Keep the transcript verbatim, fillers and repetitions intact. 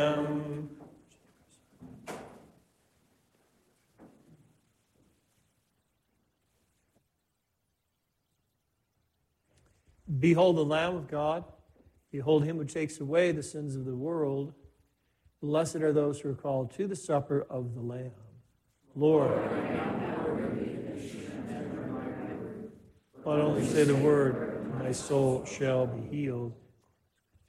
Behold the Lamb of God. Behold him who takes away the sins of the world. Blessed are those who are called to the supper of the Lamb. Lord, but only say the word, and my soul shall be healed.